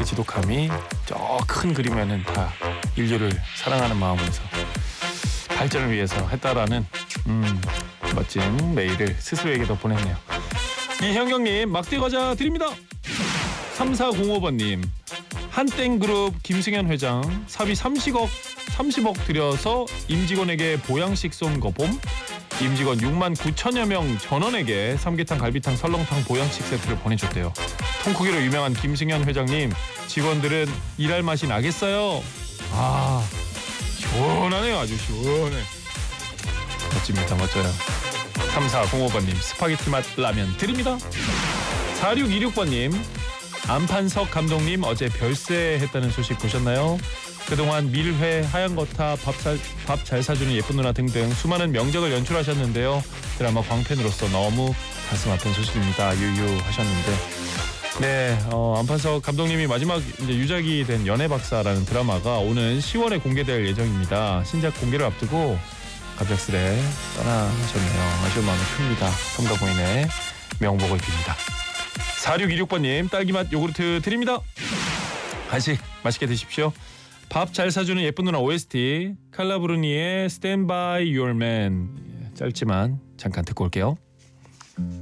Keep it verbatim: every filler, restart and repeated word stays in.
그 지독함이 저 큰 그림에는 다 인류를 사랑하는 마음에서 발전을 위해서 했다라는 음, 멋진 메일을 스스로에게도 보냈네요. 이현경님 막대 과자 드립니다. 삼사공오 번님 한땡그룹 김승현 회장 사비 삼십억 삼십억 들여서 임직원에게 보양식 쏜 거 봄. 임직원 육만 구천여 명 전원에게 삼계탕, 갈비탕, 설렁탕 보양식 세트를 보내줬대요. 통크기로 유명한 김승현 회장님, 직원들은 일할 맛이 나겠어요? 아, 시원하네요. 아주 시원해. 멋집니다. 멋져요. 삼사공오 번님 스파게티 맛 라면 드립니다. 사육이육 번님 안판석 감독님 어제 별세했다는 소식 보셨나요? 그동안 밀회, 하얀 거탑, 밥 잘 사주는 예쁜 누나 등등 수많은 명작을 연출하셨는데요. 드라마 광팬으로서 너무 가슴 아픈 소식입니다. 유유 하셨는데 네, 어, 안판석 감독님이 마지막 이제 유작이 된 연애박사라는 드라마가 오는 시월에 공개될 예정입니다. 신작 공개를 앞두고 갑작스레 떠나셨네요. 아쉬운 마음이 큽니다. 삼가 고인의 명복을 빕니다. 사육이육 번님 딸기맛 요구르트 드립니다. 간식 맛있게 드십시오. 밥 잘 사주는 예쁜 누나 오에스티 칼라브루니의 Stand by Your Man 짧지만 잠깐 듣고 올게요.